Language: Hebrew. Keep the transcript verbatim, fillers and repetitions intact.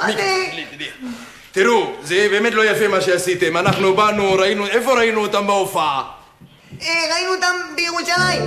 תראו, זה באמת לא יפה מה שעשיתם. אנחנו באנו, ראינו, איפה ראינו אותם בהופעה? ראינו אותם בירושלים.